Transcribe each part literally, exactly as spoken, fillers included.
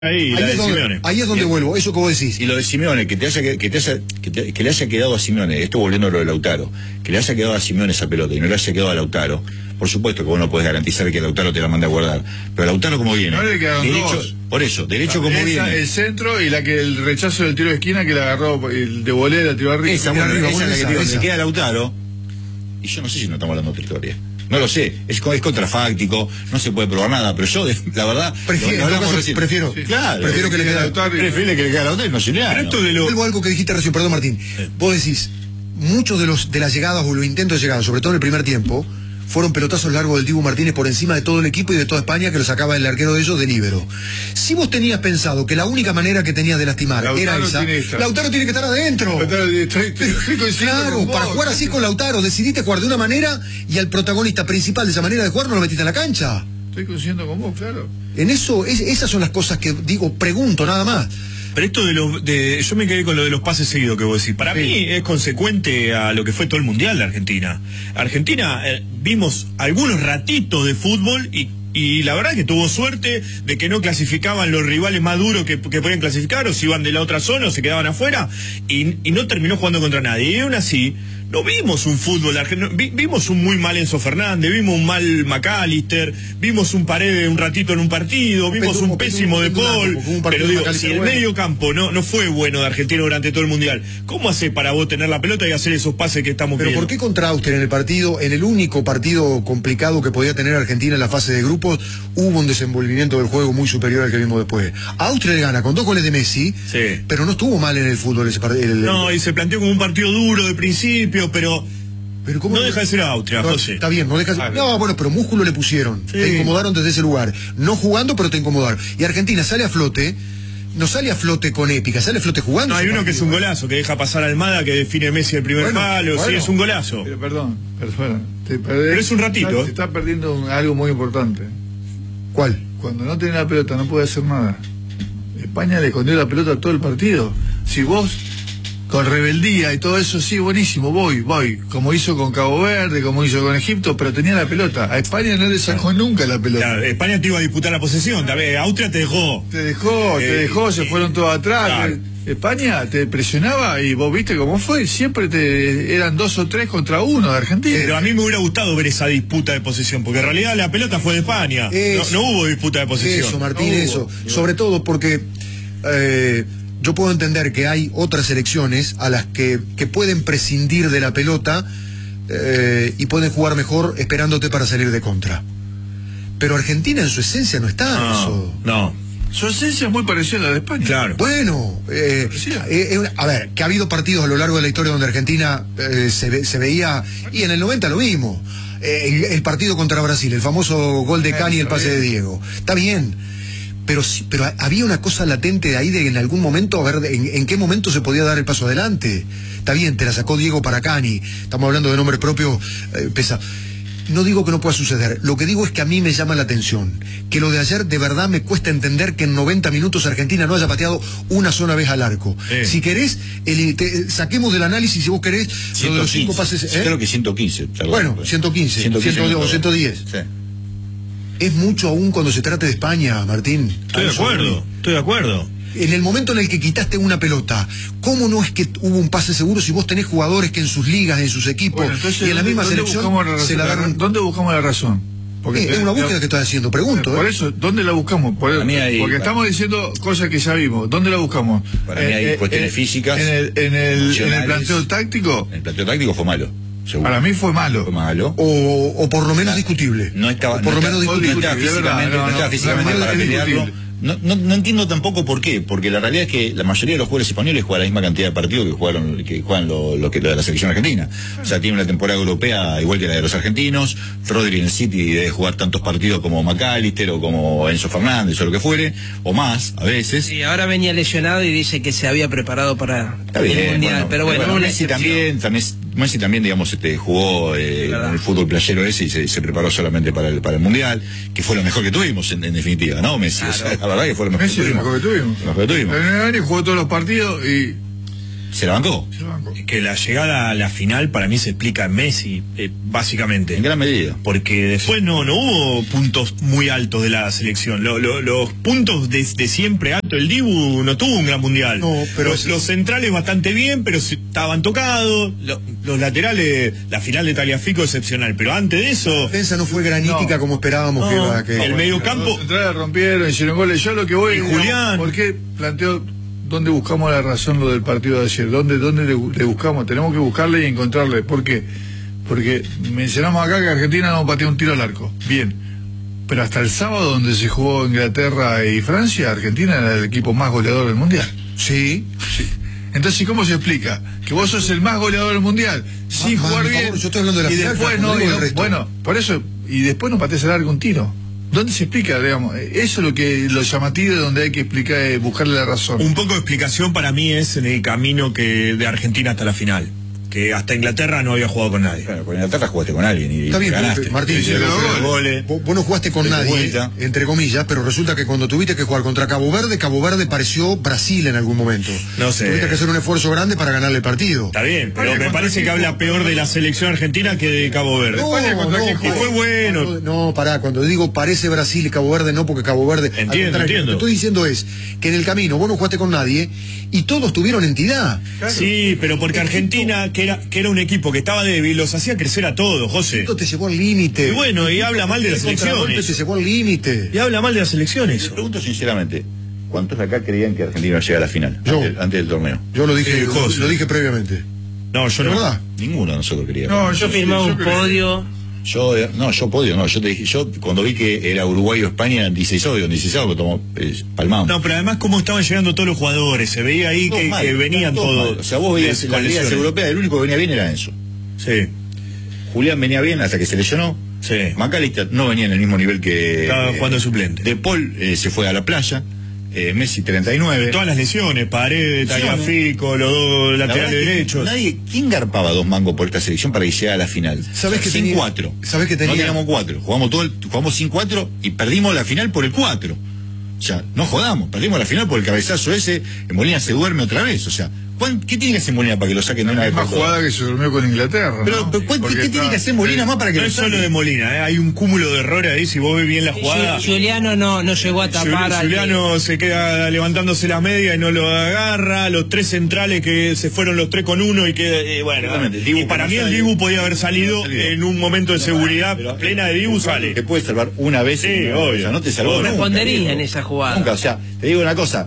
Ahí, ahí, la es de donde, Simeone. ahí es donde Bien. vuelvo, eso que vos decís. Y lo de Simeone, que te haya que, que te haya, que, te- que le haya quedado a Simeone, esto volviendo a lo de Lautaro, que le haya quedado a Simeone esa pelota y no le haya quedado a Lautaro, por supuesto que vos no podés garantizar que Lautaro te la mande a guardar. Pero Lautaro como viene. No le quedaron derecho, dos. por eso, derecho como Esa, viene. el centro y la que el rechazo del tiro de esquina que la agarró el de volea, la tiró arriba. Esa, Mira, bueno, arriba, esa es la que esa, te digo, esa. le queda a Lautaro. Y yo no sé si no estamos hablando de otra historia. No lo sé, es, co- es contrafáctico, no se puede probar nada, pero yo, de- la verdad, Prefiero, lo- lo en todo hablamos caso, recién. prefiero, Sí, claro, prefiero que le quede a Lautaro. Preferible que le quede a Lautaro y no Simeone. Pero esto de lo... Vuelvo a algo que dijiste recién, perdón Martín. Vos decís, muchos de los de las llegadas o los intentos de llegada, sobre todo en el primer tiempo, fueron pelotazos largos del Dibu Martínez por encima de todo el equipo y de toda España, que lo sacaba el arquero de ellos de líbero. Si vos tenías pensado que la única manera que tenías de lastimar Lautaro era esa, tiene esta. Lautaro tiene que estar adentro. Lautaro, estoy- estoy- estoy coincidiendo Claro, con vos. para jugar así con Lautaro, decidiste jugar de una manera y al protagonista principal de esa manera de jugar no lo metiste en la cancha. Estoy coincidiendo con vos, claro. En eso, es- esas son las cosas que digo, pregunto nada más. Pero esto de los... De, yo me quedé con lo de los pases seguidos que vos decís. Para Sí. mí es consecuente a lo que fue todo el Mundial de Argentina. Argentina, eh, vimos algunos ratitos de fútbol y... Y la verdad que tuvo suerte de que no clasificaban los rivales más duros que, que podían clasificar, o si iban de la otra zona o se quedaban afuera, y, y no terminó jugando contra nadie. Y aún así, no vimos un fútbol argentino, vi- vimos un muy mal Enzo Fernández, vimos un mal McAllister, vimos un Paredes un ratito en un partido, vimos Pendu- un pésimo de pendu- Paul, como un partido pero de digo, McAllister si el bueno. medio campo no, no fue bueno de Argentina durante todo el Mundial, ¿cómo hace para vos tener la pelota y hacer esos pases que estamos Pero viendo? ¿por qué contra Austria en el partido, en el único partido complicado que podía tener Argentina en la fase de grupos, hubo un desenvolvimiento del juego muy superior al que vimos después? Austria le gana con dos goles de Messi, Sí. pero no estuvo mal en el fútbol ese partido. No, y se planteó como un partido duro de principio, pero Pero ¿cómo no deja de ser Austria, No, José. está bien, no deja Ah, No, bueno, pero músculo le pusieron. Sí. Te incomodaron desde ese lugar. No jugando, pero te incomodaron. Y Argentina sale a flote, no sale a flote con épica, sale a flote jugando. No, hay ese uno que es un partido. golazo, que deja pasar a Almada, que define Messi el primer Bueno, palo, sí, bueno. es un golazo. Pero perdón, perdón. Te perdés- Pero es un ratito, Te ¿eh? estás perdiendo un- algo muy importante. ¿Cuál? Cuando no tenés la pelota no puede hacer nada. España le escondió la pelota todo el partido. Si vos, con rebeldía y todo eso, sí, buenísimo, voy, voy. Como hizo con Cabo Verde, como hizo con Egipto, pero tenía la pelota. A España no le sacó nunca la pelota. Claro, España te iba a disputar la posesión, tal vez Austria te dejó. Te dejó, te Eh, dejó, se eh, fueron todos atrás. claro. Eh, España te presionaba y vos viste cómo fue. Siempre te eran dos o tres contra uno de Argentina. Pero a mí me hubiera gustado ver esa disputa de posesión, porque en realidad la pelota fue de España. No, Eso. no hubo disputa de posesión. Eso, Martín, No hubo. eso. Sobre todo porque eh, yo puedo entender que hay otras selecciones a las que, que pueden prescindir de la pelota eh, y pueden jugar mejor esperándote para salir de contra. Pero Argentina en su esencia no está en eso. No, no, Su esencia es muy parecida a la de España. claro. Bueno, eh, Parecida. eh, eh, a ver, que ha habido partidos a lo largo de la historia donde Argentina eh, se, ve- se veía, y en el noventa lo vimos, eh, el, el partido contra Brasil, el famoso gol de Cani y el está pase bien. de Diego. Está bien, pero, sí- pero ha- había una cosa latente de ahí de en algún momento, a ver, en, en qué momento se podía dar el paso adelante. Está bien, te la sacó Diego para Cani, estamos hablando de nombres propios, eh, pesa. No digo que no pueda suceder, lo que digo es que a mí me llama la atención, que lo de ayer de verdad me cuesta entender que en noventa minutos Argentina no haya pateado una sola vez al arco. Sí. Si querés, el- te- saquemos del análisis, si vos querés, lo de los cinco pases... ¿eh? Creo que ciento quince. perdón. Bueno, ciento quince, ciento diez o ciento diez. Sí. Es mucho aún cuando se trata de España, Martín. Estoy A de eso voy. acuerdo, estoy de acuerdo. En el momento en el que quitaste una pelota, ¿cómo no es que hubo un pase seguro si vos tenés jugadores que en sus ligas, en sus equipos Bueno, entonces, y en la misma ¿dónde selección buscamos la razón? se la agarran? ¿Dónde buscamos la razón? Eh, es una búsqueda que estoy haciendo, pregunto. Por ¿eh? eso, ¿dónde la buscamos? Por- Para mí hay- porque para- estamos diciendo cosas que ya vimos. ¿Dónde la buscamos? Para mí hay cuestiones físicas, En el, en el, en el emocionales. planteo táctico, El planteo táctico fue malo. Seguro. para mí fue malo. Fue malo. O, o por lo menos discutible. No estaba, O por no lo estaba- menos no discutible. estaba discutible, de verdad, físicamente, no, no no, estaba no, físicamente no, para es pelearlo. discutible. No, no, no entiendo tampoco por qué, porque la realidad es que la mayoría de los jugadores españoles juegan la misma cantidad de partidos que jugaron que juegan lo, lo que lo de la selección argentina. O sea, tiene una temporada europea igual que la de los argentinos. Rodri en el City debe jugar tantos partidos como McAllister o como Enzo Fernández o lo que fuere, o más a veces. Sí, ahora venía lesionado y dice que se había preparado para Está bien, el Mundial, bueno, pero bueno, una Messi excepción. también, también, Messi también, digamos, este, jugó eh, Claro. en el fútbol playero ese y se, se preparó solamente para el, para el Mundial, que fue lo mejor que tuvimos, en, en definitiva, ¿no, Messi? O sea, la verdad que fue lo mejor Messi que es lo tuvimos. mejor que tuvimos. Lo mejor que tuvimos. El Año jugó todos los partidos y Se la bancó. Se bancó. Que la llegada a la final para mí se explica en Messi, eh, básicamente. En gran medida. Porque después no, no hubo puntos muy altos de la selección. Lo, lo, los puntos de, de siempre alto. El Dibu no tuvo un gran mundial. No, pero los, sí. los centrales bastante bien, pero se- estaban tocados. Lo- los laterales, la final de Tagliafico excepcional. Pero antes de eso, La defensa no fue granítica No. como esperábamos que No. iba. Que... El medio campo- Los centrales rompieron, hicieron goles. Yo lo que voy. Y Julián. ¿Por qué planteo dónde buscamos la razón lo del partido de ayer? ¿Dónde, dónde le, le buscamos? Tenemos que buscarle y encontrarle. ¿Por qué? Porque mencionamos acá que Argentina no pateó un tiro al arco. Bien. Pero hasta el sábado, donde se jugó Inglaterra y Francia, Argentina era el equipo más goleador del mundial. Sí, sí. Entonces, ¿cómo se explica? Que vos sos el más goleador del mundial, sin Más- jugar por bien. favor, yo estoy hablando de la y final, después Flaco, no, no digo y el no- resto. bueno, por eso, y después no pateas al arco un tiro. ¿Dónde se explica, digamos? Eso es lo que lo llamativo, de donde hay que explicar, eh, buscarle la razón. un poco de explicación para mí es en el camino que de Argentina hasta la final. Que hasta Inglaterra no había jugado con nadie. Bueno, con Inglaterra jugaste con alguien y Está bien, ganaste. pero, Martín, Hiciste pero- los pero- goles. Vos, vos no jugaste con De nadie, vuelta. entre comillas, pero resulta que cuando tuviste que jugar contra Cabo Verde, Cabo Verde pareció Brasil en algún momento. No sé. Tuviste que hacer un esfuerzo grande para ganarle el partido. Está bien, pero España me contra parece que quién habla jugó? peor de la selección argentina que de Cabo Verde. No, España contra no, quién que jugó? fue bueno. No, no, pará, cuando digo parece Brasil y Cabo Verde, no, porque Cabo Verde. al Entiendo, contrario, entiendo. Lo que estoy diciendo es que en el camino vos no jugaste con nadie y todos tuvieron entidad. Sí, pero porque Argentina, que era, que era un equipo que estaba débil, los hacía crecer a todos, José. Esto te llevó al límite. Y bueno, y habla mal de las El contragolpe selecciones. te llevó al límite. Y habla mal de las selecciones. Te pregunto sinceramente, ¿cuántos de acá creían que Argentina iba a llegar a la final? Yo. Antes, antes del torneo. Yo lo dije, Sí, lo, José. lo dije previamente. No, yo ¿De no. verdad? Ninguno de nosotros quería. No, Yo firmaba yo un creo- podio. Yo, eh, no, yo podio, no, yo te dije, yo cuando vi que era Uruguay o España, dieciséis o dieciséis lo tomó eh, palmado. No, pero además cómo estaban llegando todos los jugadores, se veía ahí Todos que, mal, que venían todos todos. mal. O sea, vos veías de- las con ligas lesiones. europeas, el único que venía bien era Enzo. Sí, Julián venía bien hasta que se lesionó. sí. McAllister no venía en el mismo nivel que... Estaba jugando de suplente. De Paul eh, se fue a la playa. Eh, Messi treinta y nueve. Todas las lesiones, Paredes, Tagliafico, los dos La verdad laterales que derechos. Nadie, ¿quién garpaba dos mangos por esta selección para que llegara a la final? ¿Sabés que sin tenía- cuatro. sabés que tenía- No teníamos cuatro. Jugamos todo el- jugamos sin cuatro y perdimos la final por el cuatro. O sea, no jodamos, perdimos la final por el cabezazo ese. Molina se duerme otra vez. O sea, ¿cuán- ¿qué tiene que hacer Molina para que lo saquen de una La vez por misma todas? jugada que se durmió con Inglaterra. Pero, ¿no? pero ¿cuán- Porque ¿qué tiene está- que hacer Molina más para que No lo es solo saquen? de Molina, ¿eh? Hay un cúmulo de errores ahí, si vos ves bien la jugada. Ju- Juliano no, no llegó a tapar Juli- al- Juliano se queda levantándose las medias y no lo agarra. Los tres centrales que se fueron los tres con uno y que, eh, bueno. Exactamente, el Dibu Y para que mí no el sale. Dibu podía haber salido Salió. en un momento de seguridad Pero- plena de Dibu, sale. Te puede salvar una vez. Sí, en- obvio. O sea, no te salvó nunca. Respondería en esa jugada. Nunca, o sea, te digo una cosa.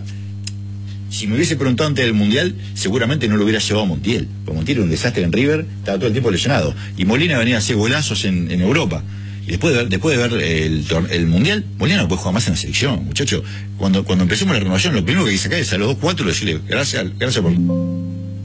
Si me hubiese preguntado antes del Mundial, seguramente no lo hubiera llevado a Montiel. Porque Montiel era un desastre en River, estaba todo el tiempo lesionado. Y Molina venía a hacer golazos en, en Europa. Y después de ver, después de ver el, tor- el Mundial, Molina no puede jugar más en la selección, muchacho. Cuando, cuando empecemos la renovación, lo primero que hay que sacar es a los dos cuatro y decirle, gracias, gracias por...